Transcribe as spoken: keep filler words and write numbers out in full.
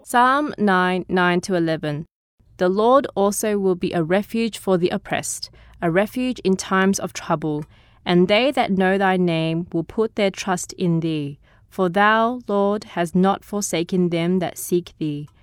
Psalm nine, nine to eleven. The Lord also will be a refuge for the oppressed, a refuge in times of trouble. And they that know thy name will put their trust in thee. For thou, Lord, hast not forsaken them that seek thee.